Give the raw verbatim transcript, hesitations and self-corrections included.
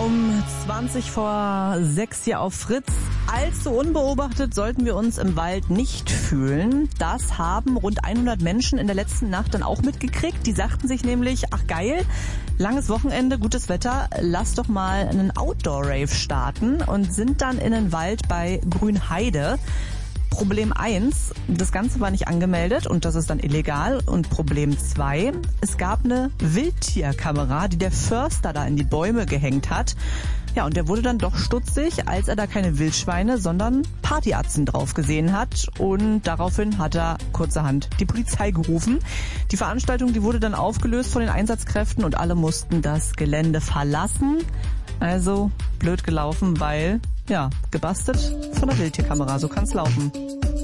um zwanzig vor sechs hier auf Fritz. Allzu unbeobachtet sollten wir uns im Wald nicht fühlen. Das haben rund hundert Menschen in der letzten Nacht dann auch mitgekriegt. Die sagten sich nämlich, ach geil, langes Wochenende, gutes Wetter, lass doch mal einen Outdoor-Rave starten und sind dann in den Wald bei Grünheide. Problem eins, das Ganze war nicht angemeldet und das ist dann illegal. Und Problem zwei, es gab eine Wildtierkamera, die der Förster da in die Bäume gehängt hat. Ja, und der wurde dann doch stutzig, als er da keine Wildschweine, sondern Partyatzen drauf gesehen hat. Und daraufhin hat er kurzerhand die Polizei gerufen. Die Veranstaltung, die wurde dann aufgelöst von den Einsatzkräften und alle mussten das Gelände verlassen. Also blöd gelaufen, weil, ja, gebastelt von der Wildtierkamera. So kann's laufen.